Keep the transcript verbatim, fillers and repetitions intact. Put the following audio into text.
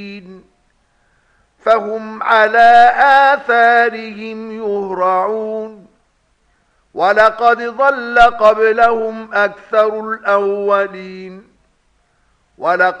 فهم على آثارهم يهرعون ولقد ضل قبلهم أكثر الأولين ولقد